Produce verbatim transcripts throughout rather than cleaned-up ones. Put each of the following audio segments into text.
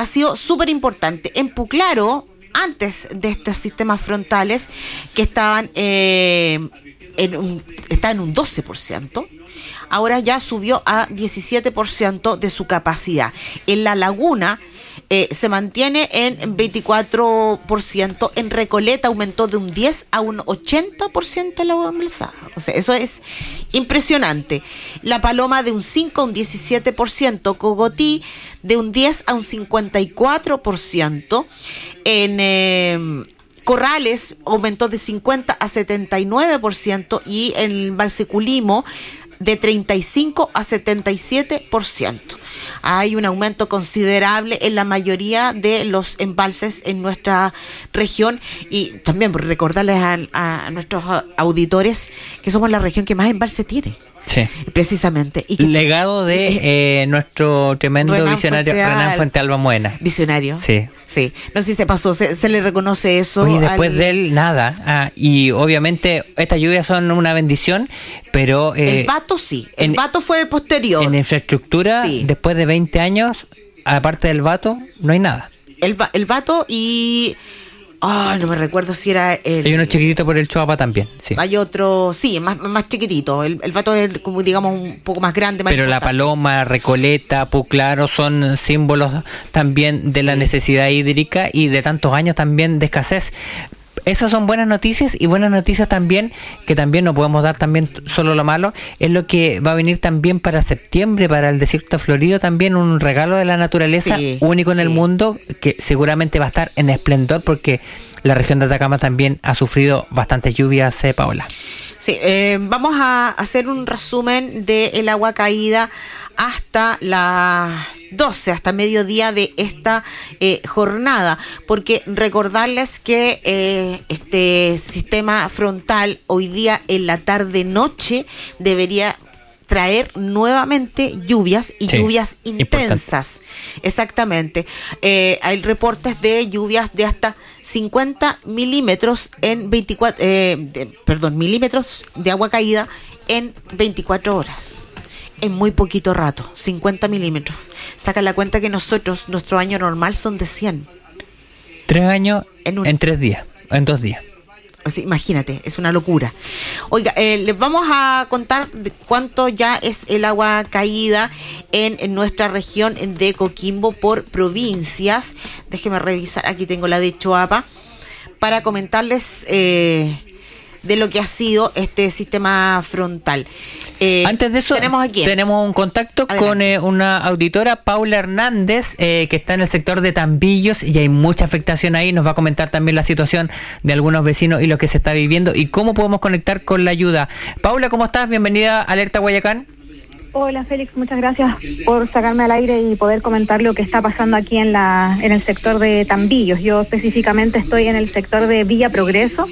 ha sido súper importante. En Puclaro, antes de estos sistemas frontales, que estaban eh, en un, está en un doce por ciento, ahora ya subió a diecisiete por ciento de su capacidad. En La Laguna eh, se mantiene en veinticuatro por ciento, en Recoleta aumentó de un diez a un ochenta por ciento el agua embalsada. O sea, eso es impresionante. La Paloma de un cinco a un diecisiete por ciento, Cogotí de un diez a un cincuenta y cuatro por ciento, en eh, Corrales aumentó de cincuenta a setenta y nueve por ciento y en Valseculimo de treinta y cinco a setenta y siete por ciento. Hay un aumento considerable en la mayoría de los embalses en nuestra región, y también por recordarles a, a nuestros auditores que somos la región que más embalse tiene. Sí. Precisamente. Y que, legado de eh, nuestro tremendo Renan visionario Fuente Renan Al- Fuente Alba Moena. Visionario. Sí. Sí. No sé si se pasó, se, se le reconoce eso. Oye, después al- de él, nada. Ah, y obviamente estas lluvias son una bendición, pero... Eh, el Vato sí. El en- Vato fue posterior. en infraestructura, Sí. después de veinte años, aparte del Vato, no hay nada. El, Va- el Vato y... Ay, no me recuerdo si era el... Hay uno chiquitito por el Choapa también, sí. Hay otro, sí, más, más chiquitito. El, el Vato es como, digamos, un poco más grande. Más Pero La importante. Paloma, Recoleta, Puclaro son símbolos también de la Sí. necesidad hídrica y de tantos años también de escasez. Esas son buenas noticias, y buenas noticias también, que también no podemos dar también solo lo malo, es lo que va a venir también para septiembre, para el desierto florido, también un regalo de la naturaleza Sí, único en el sí. mundo, que seguramente va a estar en esplendor, porque la región de Atacama también ha sufrido bastantes lluvias, eh, Paola. Sí, eh, vamos a hacer un resumen del agua caída hasta las doce, hasta mediodía de esta eh, jornada, porque recordarles que eh, este sistema frontal hoy día en la tarde-noche debería traer nuevamente lluvias y Sí, lluvias intensas. Exactamente. Eh, hay reportes de lluvias de hasta cincuenta milímetros en veinticuatro, eh, de- perdón, milímetros de agua caída en veinticuatro horas. En muy poquito rato, cincuenta milímetros. Saca la cuenta que nosotros, nuestro año normal son de cien. Tres años En en, un- tres días, en dos días. O sea, imagínate, es una locura. Oiga, eh, les vamos a contar de cuánto ya es el agua caída en, en nuestra región de Coquimbo por provincias. Déjeme revisar, aquí tengo la de Choapa, para comentarles eh, de lo que ha sido este sistema frontal. Eh, Antes de eso, tenemos aquí. tenemos un contacto Adelante. con eh, una auditora, Paula Hernández, eh, que está en el sector de Tambillos, y hay mucha afectación ahí. Nos va a comentar también la situación de algunos vecinos y lo que se está viviendo y cómo podemos conectar con la ayuda. Paula, ¿cómo estás? Bienvenida a Alerta Guayacán. Hola Félix, muchas gracias por sacarme al aire y poder comentar lo que está pasando aquí en la en el sector de Tambillos. Yo específicamente estoy en el sector de Villa Progreso,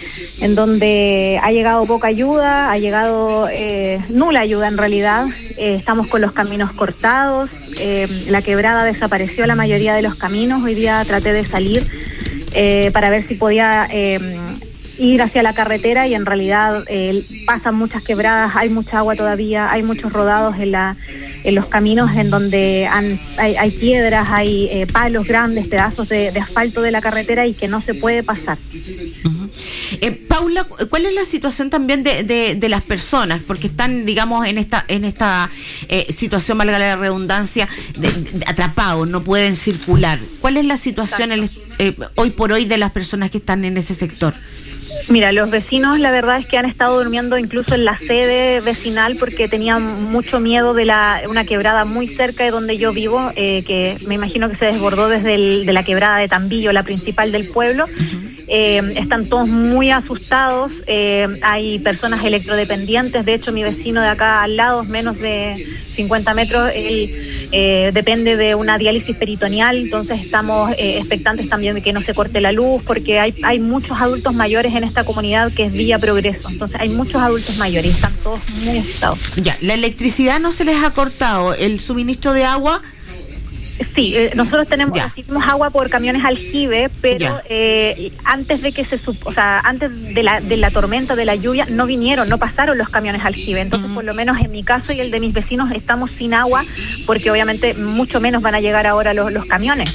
en donde ha llegado poca ayuda, ha llegado eh, nula ayuda en realidad. Eh, estamos con los caminos cortados, eh, la quebrada desapareció la mayoría de los caminos. Hoy día traté de salir eh, para ver si podía... Eh, ir hacia la carretera y en realidad eh, pasan muchas quebradas, hay mucha agua todavía, hay muchos rodados en la en los caminos en donde han, hay, hay piedras, hay eh, palos grandes, pedazos de, de asfalto de la carretera y que no se puede pasar. Uh-huh. Eh, Paula, ¿cuál es la situación también de, de, de las personas? Porque están, digamos, en esta en esta eh, situación, valga la redundancia, de, de atrapados, no pueden circular. ¿Cuál es la situación el, eh, hoy por hoy de las personas que están en ese sector? Mira, los vecinos la verdad es que han estado durmiendo incluso en la sede vecinal porque tenían mucho miedo de la una quebrada muy cerca de donde yo vivo, eh, que me imagino que se desbordó desde el, de la quebrada de Tambillo, la principal del pueblo. Uh-huh. Eh, están todos muy asustados, eh, hay personas electrodependientes, de hecho mi vecino de acá al lado, menos de cincuenta metros, él eh, depende de una diálisis peritoneal, entonces estamos eh, expectantes también de que no se corte la luz, porque hay, hay muchos adultos mayores en esta comunidad que es Villa Progreso, entonces hay muchos adultos mayores y están todos muy asustados. Ya, la electricidad no se les ha cortado, el suministro de agua... Sí, eh, nosotros tenemos recibimos agua por camiones aljibe, pero eh, antes de que se, o sea, antes de la de la tormenta, de la lluvia, no vinieron, no pasaron los camiones aljibe. Entonces, uh-huh. por lo menos en mi caso y el de mis vecinos estamos sin agua, porque obviamente mucho menos van a llegar ahora los, los camiones.